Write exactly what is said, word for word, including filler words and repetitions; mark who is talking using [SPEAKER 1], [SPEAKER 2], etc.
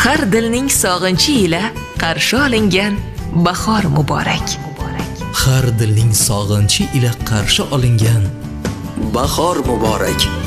[SPEAKER 1] Har dilning sog'inchi ila qarshi olingan bahor muborak.
[SPEAKER 2] Har dilning sog'inchi ila qarshi olingan bahor muborak.